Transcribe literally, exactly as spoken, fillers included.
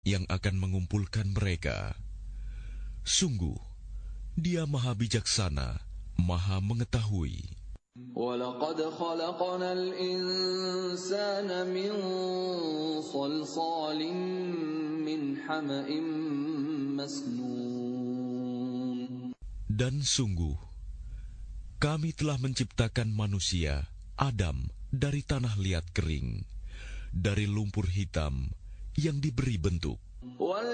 yang akan mengumpulkan mereka. Sungguh, Dia Maha Bijaksana, Maha Mengetahui. وَلَقَدْ خَلَقْنَا الْإِنسَانَ مِنْ صَلْصَالٍ مِنْ حَمَإٍ مَسْنُونٍ. Dan sungguh, kami telah menciptakan manusia, Adam, dari tanah liat kering, dari lumpur hitam yang diberi bentuk.